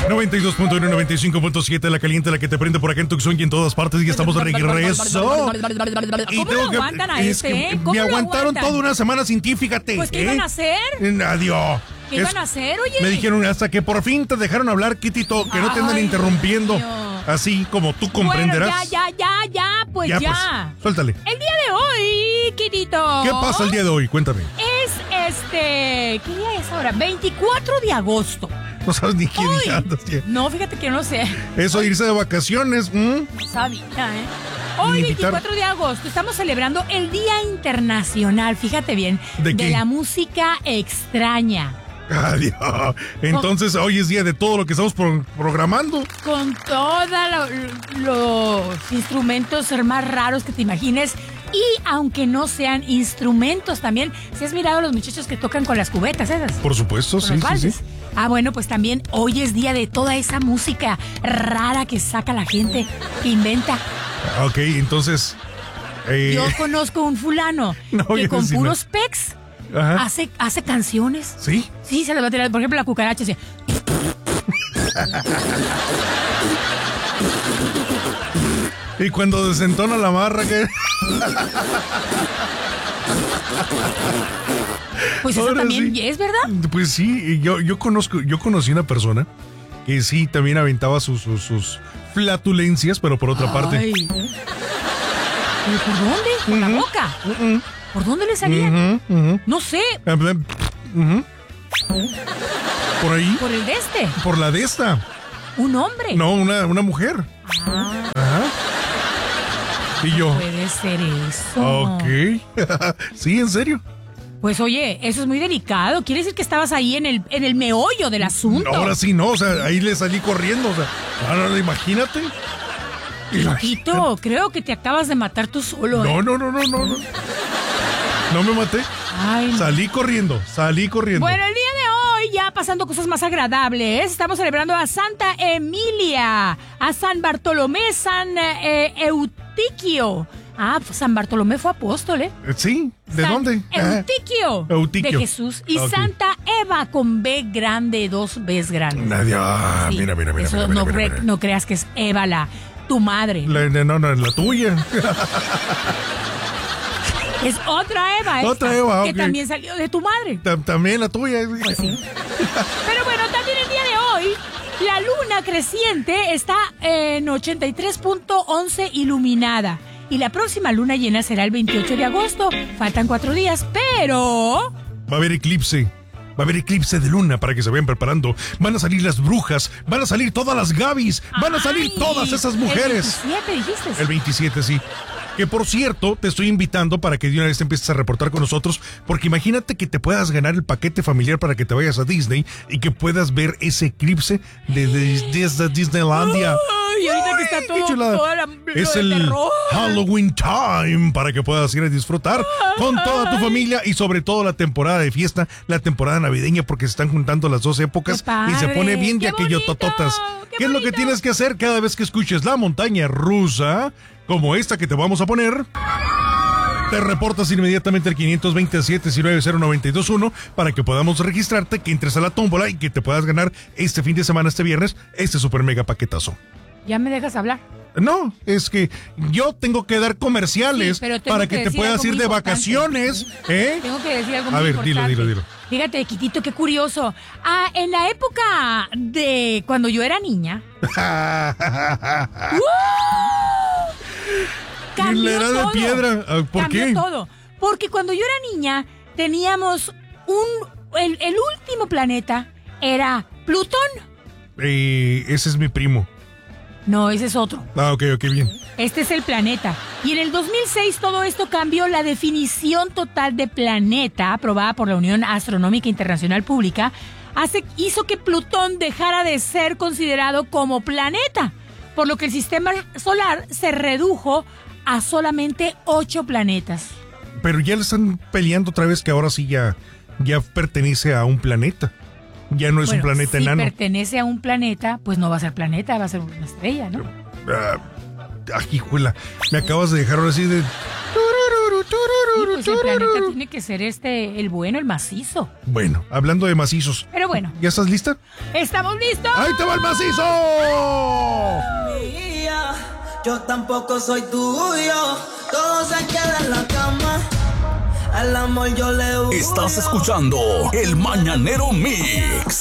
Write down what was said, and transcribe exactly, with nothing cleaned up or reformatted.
noventa y dos punto uno, noventa y cinco punto siete, la caliente, la que te prende por acá en Tucson y en todas partes. Y estamos de regreso. ¿Cómo lo aguantan a este, eh? Me aguantaron toda una semana sin ti, fíjate. Pues, ¿qué ¿eh? iban a hacer? Adiós. ¿Qué iban a hacer, oye? Me dijeron hasta que por fin te dejaron hablar, Kitito, que no te andan Ay, interrumpiendo. Dios. Así como tú comprenderás. Bueno, ya, ya, ya, ya, pues ya. ya. Pues, suéltale. El día de hoy, Kitito. ¿Qué pasa el día de hoy? Cuéntame. Es este... ¿Qué día es ahora? veinticuatro de agosto. No sabes ni qué día andas. No, fíjate que no sé. Eso, irse de vacaciones. ¿m? No sabía, ¿eh? Hoy, veinticuatro de agosto, estamos celebrando el Día Internacional, fíjate bien, ¿De qué? de la música extraña. Adiós. Entonces, hoy es día de todo lo que estamos pro- programando. Con todos lo, los instrumentos más raros que te imagines. Y aunque no sean instrumentos también, si has mirado a los muchachos que tocan con las cubetas esas. Por supuesto, sí, sí, sí. Ah, bueno, pues también hoy es día de toda esa música rara que saca la gente, que inventa. Ok, entonces... Eh... Yo conozco un fulano no, que con sí, puros no. pecs Ajá. hace, hace canciones. ¿Sí? Sí, se les va a tirar, por ejemplo, la cucaracha, así. Y cuando desentona la marra que... Pues eso Ahora también sí. es, ¿verdad? Pues sí, yo, yo conozco, yo conocí una persona que sí también aventaba sus, sus, sus flatulencias, pero por otra Ay. parte. ¿Pero por dónde? ¿Por la Ujú. boca? Uh-uh. ¿Por dónde le salían? Ujú, ujú. No sé. Ujú. Por ahí, Por el de este. por la de esta. Un hombre. No, una, una mujer. Ah, Ajá. Y yo, puede ser eso. ok. Sí, en serio. Pues oye, eso es muy delicado. Quiere decir que estabas ahí en el, en el meollo del asunto. Ahora sí, no, o sea, ahí le salí corriendo, o sea, no, no, imagínate. Quito, creo que te acabas de matar tú solo. ¿eh? No, no, no, no, no, no. No me maté. Ay, no. Salí corriendo, salí corriendo. Bueno, el día de hoy, ya pasando cosas más agradables, estamos celebrando a Santa Emilia, a San Bartolomé, San eh, Eutiquio. Ah, pues San Bartolomé fue apóstol, ¿eh? Sí, ¿de San dónde? Eutiquio, Eutiquio. de Jesús. Y Ok. Santa Eva con B grande, dos Bs grandes. Nadie. Ah, Sí, mira, mira, mira. eso mira, mira, no, mira, cre- mira. no creas que es Eva la tu madre. La, no, no, la tuya. Es otra Eva, esta, Otra Eva, que ok. también salió de tu madre. Ta- También la tuya. Pues sí. Pero bueno, también el día de hoy, la luna creciente está en ochenta y tres punto once iluminada. Y la próxima luna llena será el veintiocho de agosto. Faltan cuatro días, pero... Va a haber eclipse. Va a haber eclipse de luna para que se vayan preparando. Van a salir las brujas. Van a salir todas las Gabis. Van a salir Ay, todas esas mujeres. El veintisiete dijiste. El veintisiete, sí. Que por cierto, te estoy invitando para que de una vez te empieces a reportar con nosotros, porque imagínate que te puedas ganar el paquete familiar para que te vayas a Disney y que puedas ver ese eclipse de, de- desde Disneylandia. Ay, ahorita que está Qué todo, chulada. toda la, lo Es de el terror. Halloween time para que puedas ir a disfrutar con toda tu familia y sobre todo la temporada de fiesta, la temporada navideña, porque se están juntando las dos épocas ¡Qué padre! y se pone bien de ¡Qué aquello bonito! tototas. ¡Qué ¿Qué es lo que bonito! tienes que hacer cada vez que escuches la montaña rusa, como esta que te vamos a poner? Te reportas inmediatamente al quinientos veintisiete, diecinueve cero noventa y dos uno para que podamos registrarte, que entres a la tómbola y que te puedas ganar este fin de semana, este viernes, este super mega paquetazo. ¿Ya me dejas hablar? No, es que yo tengo que dar comerciales Sí, pero tengo para que, que te decir puedas algo ir muy de importante. vacaciones, ¿eh? Tengo que decir algo A muy ver, importante. dilo, dilo, dilo. Fíjate, Quitito, qué curioso. Ah, en la época de cuando yo era niña. ¡Uh! Cambió La era de todo. piedra. Ah, ¿por Cambió qué? todo. Porque cuando yo era niña teníamos un el, el último planeta era Plutón. Eh, ese es mi primo. No, ese es otro. Ah, ok, ok, bien. Este es el planeta. Y en el dos mil seis todo esto cambió. La definición total de planeta, aprobada por la Unión Astronómica Internacional Pública, hace, hizo que Plutón dejara de ser considerado como planeta, por lo que el sistema solar se redujo a solamente ocho planetas. Pero ya le están peleando otra vez que ahora sí ya, ya pertenece a un planeta. Ya no es Bueno, un planeta si enano. pertenece a un planeta, pues no va a ser planeta, va a ser una estrella, ¿no? Ah, ah, hijuela, me acabas de dejar ahora así de... turururu, turururu. pues el planeta tiene que ser este, el bueno, el macizo. Bueno, hablando de macizos. Pero bueno. ¿Ya estás lista? ¡Estamos listos! ¡Ahí te va el macizo! Mía, yo tampoco soy tuyo. Todo se queda en la cama. Al amor yo le huyo. Estás escuchando El Mañanero Mix.